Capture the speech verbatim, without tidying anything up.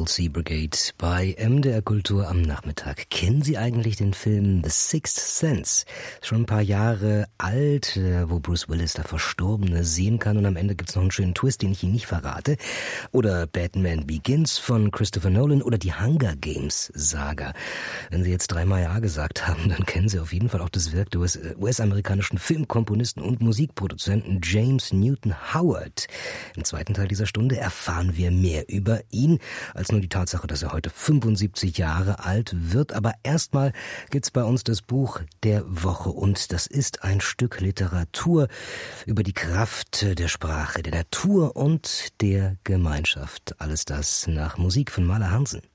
Old Sea Brigade bei M D R Kultur am Nachmittag. Kennen Sie eigentlich den Film The Sixth Sense? Schon ein paar Jahre alt, wo Bruce Willis da Verstorbene sehen kann und am Ende gibt's noch einen schönen Twist, den ich Ihnen nicht verrate. Oder Batman Begins von Christopher Nolan oder die Hunger Games Saga. Wenn Sie jetzt dreimal Ja gesagt haben, dann kennen Sie auf jeden Fall auch das Werk des U S-amerikanischen Filmkomponisten und Musikproduzenten James Newton Howard. Im zweiten Teil dieser Stunde erfahren wir mehr über ihn, als nur die Tatsache, dass er heute fünfundsiebzig Jahre alt wird. Aber erstmal gibt's bei uns das Buch der Woche und das ist ein Stück Literatur über die Kraft der Sprache, der Natur und der Gemeinschaft. Alles das nach Musik von Maler Hansen.